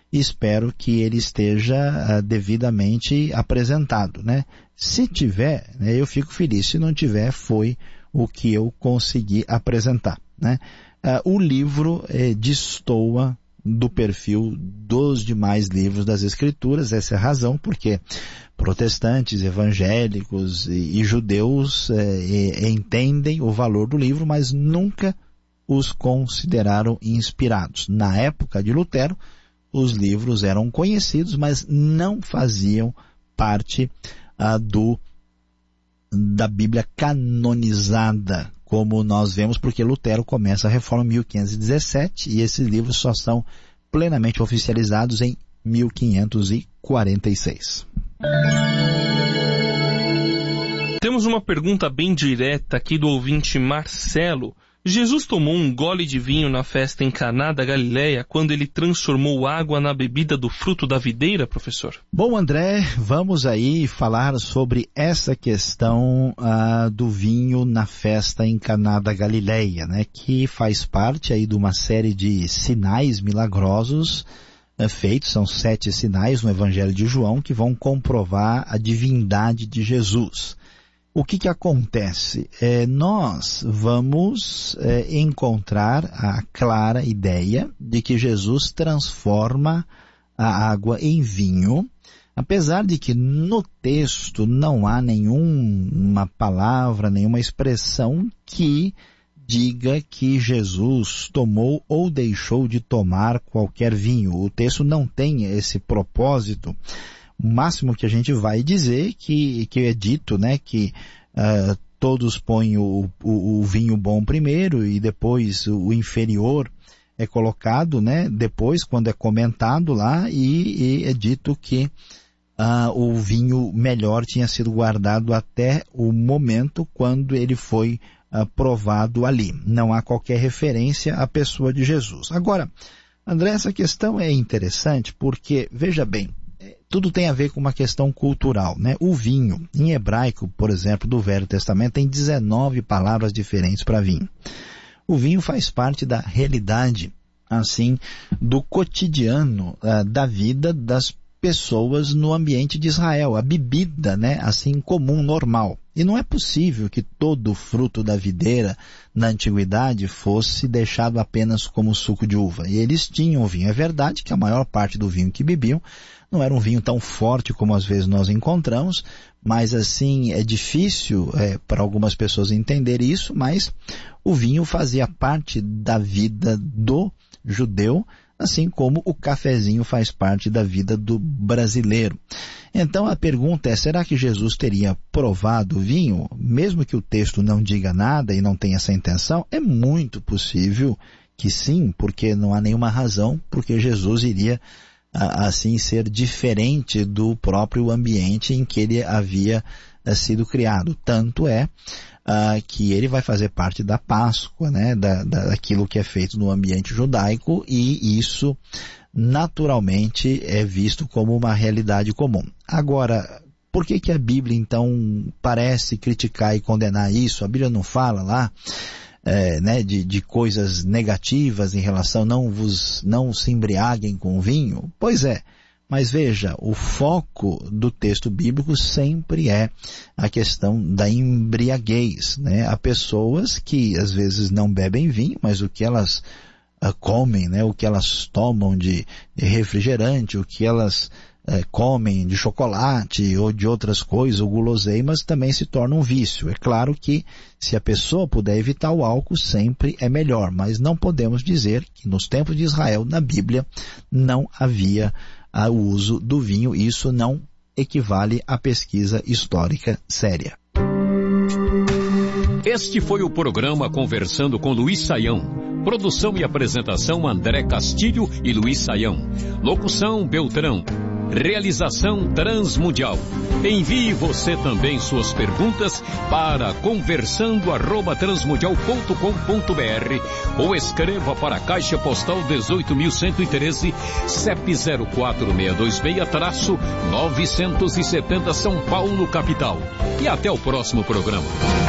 espero que ele esteja devidamente apresentado, né? Se tiver, né, eu fico feliz. Se não tiver, foi o que eu consegui apresentar, né? O livro destoa do perfil dos demais livros das Escrituras. Essa é a razão porque protestantes, evangélicos e judeus entendem o valor do livro, mas nunca os consideraram inspirados. Na época de Lutero, os livros eram conhecidos, mas não faziam parte da Bíblia canonizada, como nós vemos, porque Lutero começa a reforma em 1517 e esses livros só são plenamente oficializados em 1546. Temos uma pergunta bem direta aqui do ouvinte Marcelo. Jesus tomou um gole de vinho na festa em Caná da Galileia quando ele transformou água na bebida do fruto da videira, professor? Bom, André, vamos aí falar sobre essa questão do vinho na festa em Caná da Galileia, né, que faz parte aí de uma série de sinais milagrosos feitos, são 7 sinais no Evangelho de João que vão comprovar a divindade de Jesus. O que acontece? Nós vamos encontrar a clara ideia de que Jesus transforma a água em vinho, apesar de que no texto não há nenhuma palavra, nenhuma expressão que diga que Jesus tomou ou deixou de tomar qualquer vinho. O texto não tem esse propósito. O máximo que a gente vai dizer que é dito, né, que todos põem o vinho bom primeiro e depois o inferior é colocado, né, depois quando é comentado lá, e é dito que o vinho melhor tinha sido guardado até o momento quando ele foi provado ali. Não há qualquer referência à pessoa de Jesus. Agora, André, essa questão é interessante porque, veja bem, tudo tem a ver com uma questão cultural, né? O vinho, em hebraico, por exemplo, do Velho Testamento, tem 19 palavras diferentes para vinho. O vinho faz parte da realidade, assim, do cotidiano da vida das pessoas no ambiente de Israel, a bebida, né, assim, comum, normal. E não é possível que todo o fruto da videira na antiguidade fosse deixado apenas como suco de uva. E eles tinham vinho. É verdade que a maior parte do vinho que bebiam não era um vinho tão forte como às vezes nós encontramos, mas assim, é difícil para algumas pessoas entender isso, mas o vinho fazia parte da vida do judeu, assim como o cafezinho faz parte da vida do brasileiro. Então a pergunta é, será que Jesus teria provado o vinho? Mesmo que o texto não diga nada e não tenha essa intenção, é muito possível que sim, porque não há nenhuma razão porque Jesus iria assim ser diferente do próprio ambiente em que ele havia sido criado. Tanto é que ele vai fazer parte da Páscoa, né, daquilo que é feito no ambiente judaico, e isso naturalmente é visto como uma realidade comum. Agora, por que a Bíblia então parece criticar e condenar isso? A Bíblia não fala lá né, de coisas negativas em relação não se embriaguem com vinho? Pois é, mas veja, o foco do texto bíblico sempre é a questão da embriaguez, né? Há pessoas que às vezes não bebem vinho, mas o que elas comem, né, o que elas tomam de refrigerante, o que elas comem de chocolate ou de outras coisas, ou guloseimas, também se torna um vício. É claro que se a pessoa puder evitar o álcool, sempre é melhor, mas não podemos dizer que nos tempos de Israel, na Bíblia, não havia o uso do vinho. Isso não equivale à pesquisa histórica séria. Este foi o programa Conversando com Luiz Saião. Produção e apresentação André Castilho e Luiz Saião. Locução Beltrão. Realização Transmundial. Envie você também suas perguntas para conversando@transmundial.com.br ou escreva para a Caixa Postal 18.113, CEP 04626-970 São Paulo, capital. E até o próximo programa.